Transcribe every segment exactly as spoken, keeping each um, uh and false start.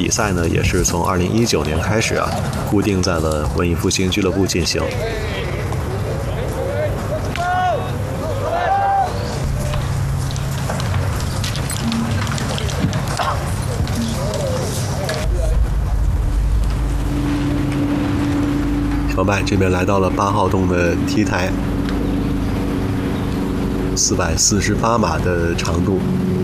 比赛呢，也是从二零一九年开始啊，固定在了文艺复兴俱乐部进行。小麦这边来到了八号洞的 T 台，四百四十八码的长度。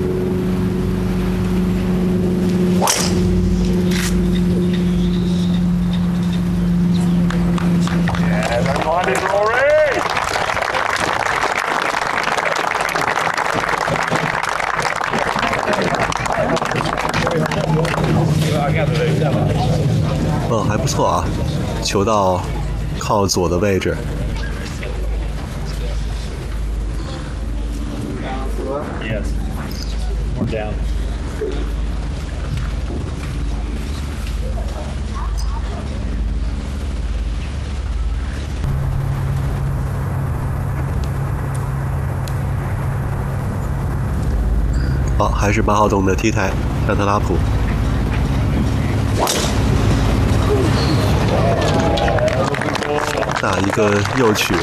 嗯，还不错啊，球到靠左的位置。 Yes. More down. 好，还是八号洞的 T 台，夏特拉普。打一个右曲。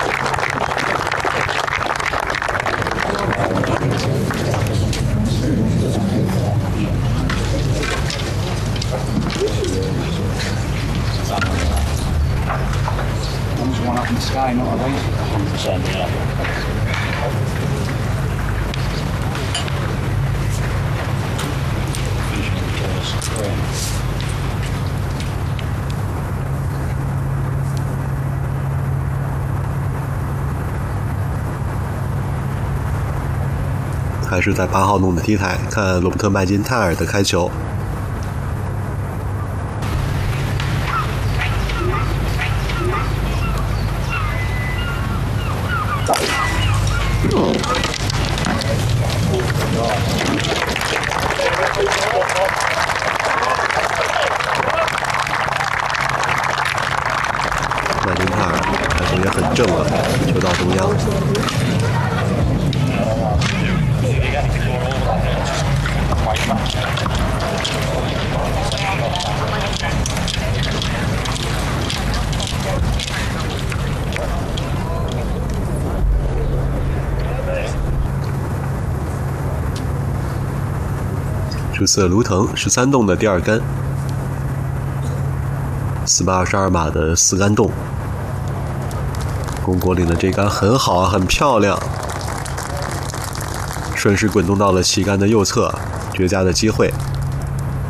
One up in the sky, not a race. Sun, yeah. Vision, 还是在八号洞的 T 台，看罗伯特麦金泰尔的开球。麦金泰尔开球也很正啊，球到中央。出色卢腾十三洞的第二杆，四百二十二码的四杆洞。龚国林的这杆很好啊，很漂亮，顺势滚动到了旗杆的右侧，绝佳的机会。